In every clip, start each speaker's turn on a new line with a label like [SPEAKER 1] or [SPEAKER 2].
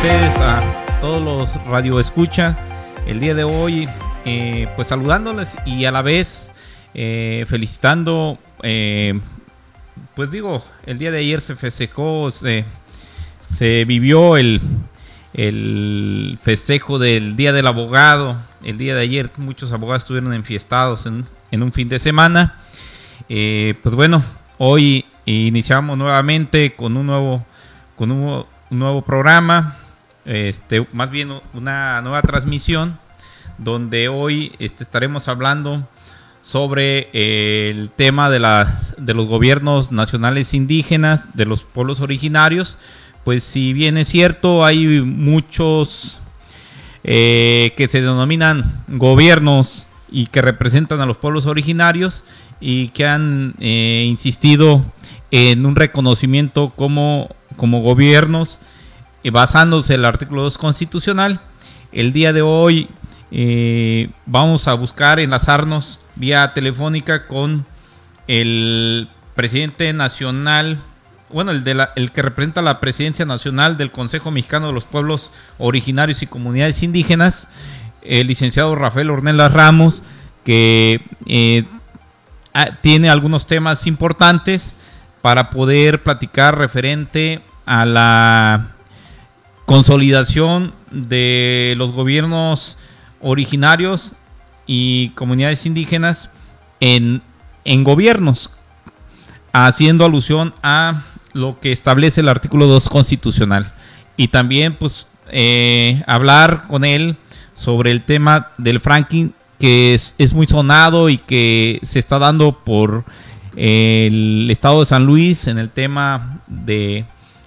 [SPEAKER 1] ustedes, a todos los radioescuchas el día de hoy, pues saludándoles y a la vez felicitando, pues digo, el día de ayer se festejó, se vivió el festejo del Día del Abogado. El día de ayer muchos abogados estuvieron enfiestados en un fin de semana. Pues bueno, hoy iniciamos nuevamente con un nuevo programa, más bien una nueva transmisión, donde hoy estaremos hablando sobre el tema de los gobiernos nacionales indígenas, de los pueblos originarios. Pues si bien es cierto, hay muchos que se denominan gobiernos y que representan a los pueblos originarios y que han insistido en un reconocimiento como gobiernos, basándose en el artículo 2 constitucional. El día de hoy vamos a buscar enlazarnos vía telefónica con el presidente nacional, bueno, el que representa la presidencia nacional del Consejo Mexicano de los Pueblos Originarios y Comunidades Indígenas, el licenciado Rafael Ornelas Ramos, que tiene algunos temas importantes para poder platicar referente a la consolidación de los gobiernos originarios y comunidades indígenas en gobiernos, haciendo alusión a lo que establece el artículo 2 constitucional. Y también pues hablar con él sobre el tema del fracking, que es muy sonado y que se está dando por el estado de San Luis, en el tema de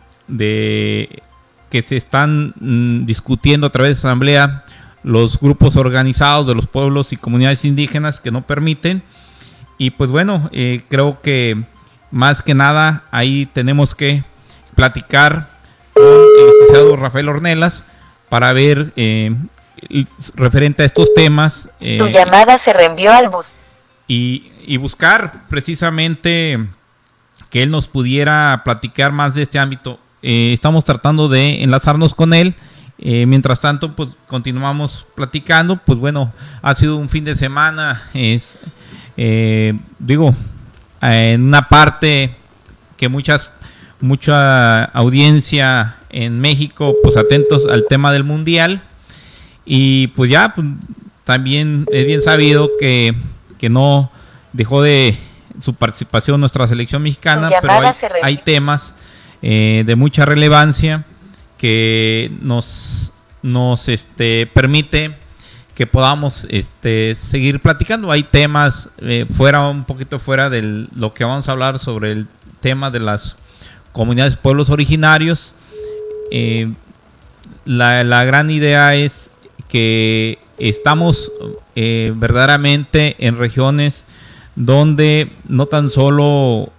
[SPEAKER 1] que se están discutiendo a través de asamblea los grupos organizados de los pueblos y comunidades indígenas que no permiten. Y pues bueno, creo que más que nada ahí tenemos que platicar con el licenciado Rafael Ornelas para ver referente a estos temas.
[SPEAKER 2] Tu llamada se reenvió al bus.
[SPEAKER 1] Y buscar precisamente que él nos pudiera platicar más de este ámbito. Estamos tratando de enlazarnos con él. Mientras tanto, pues continuamos platicando. Pues bueno, ha sido un fin de semana, en una parte que mucha audiencia en México, pues atentos al tema del mundial. Y pues ya, pues, también es bien sabido que no dejó de su participación nuestra selección mexicana, pero hay temas de mucha relevancia que nos permite que podamos seguir platicando. Hay temas un poquito fuera de lo que vamos a hablar sobre el tema de las comunidades pueblos originarios. La gran idea es que estamos verdaderamente en regiones donde no tan solo